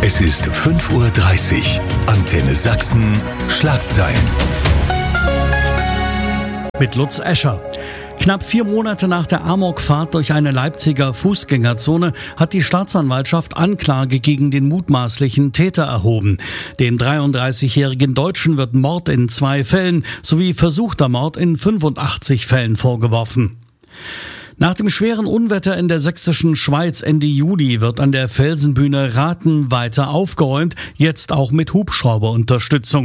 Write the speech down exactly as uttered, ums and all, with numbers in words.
Es ist fünf Uhr dreißig. Antenne Sachsen. Schlagzeilen. Mit Lutz Escher. Knapp vier Monate nach der Amokfahrt durch eine Leipziger Fußgängerzone hat die Staatsanwaltschaft Anklage gegen den mutmaßlichen Täter erhoben. Dem dreiunddreißigjährigen Deutschen wird Mord in zwei Fällen sowie versuchter Mord in fünfundachtzig Fällen vorgeworfen. Nach dem schweren Unwetter in der sächsischen Schweiz Ende Juli wird an der Felsenbühne Rathen weiter aufgeräumt, jetzt auch mit Hubschrauberunterstützung.